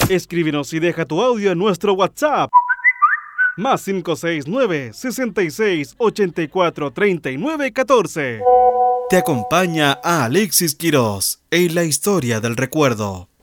Escríbenos y deja tu audio en nuestro WhatsApp. Más 569-66-84-39-14. Te acompaña a Alexis Quirós en la historia del recuerdo.